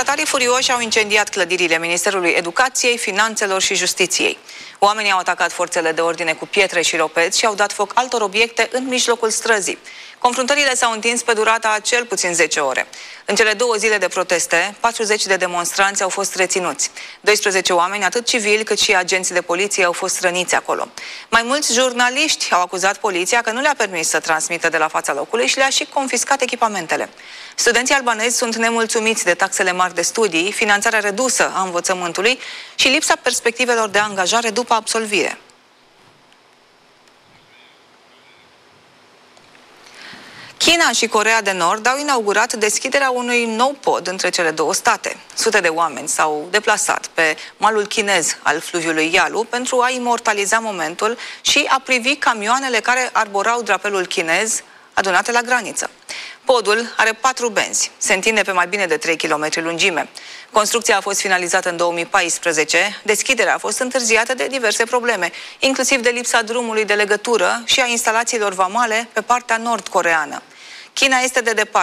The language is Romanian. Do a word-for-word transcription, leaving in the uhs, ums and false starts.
Protestatarii furioși au incendiat clădirile Ministerului Educației, Finanțelor și Justiției. Oamenii au atacat forțele de ordine cu pietre și ropeți și au dat foc altor obiecte în mijlocul străzii. Confruntările s-au întins pe durata a cel puțin zece ore. În cele două zile de proteste, patruzeci de demonstranți au fost reținuți. doisprezece oameni, atât civili cât și agenți de poliție, au fost răniți acolo. Mai mulți jurnaliști au acuzat poliția că nu le-a permis să transmită de la fața locului și le-a și confiscat echipamentele. Studenții albanezi sunt nemulțumiți de taxele mari de studii, finanțarea redusă a învățământului și lipsa perspectivelor de angajare după absolvire. China și Coreea de Nord au inaugurat deschiderea unui nou pod între cele două state. Sute de oameni s-au deplasat pe malul chinez al fluviului Yalu pentru a imortaliza momentul și a privi camioanele care arborau drapelul chinez adunate la graniță. Podul are patru benzi, se întinde pe mai bine de trei kilometri lungime. Construcția a fost finalizată în două mii paisprezece, deschiderea a fost întârziată de diverse probleme, inclusiv de lipsa drumului de legătură și a instalațiilor vamale pe partea nord-coreeană. China este de departe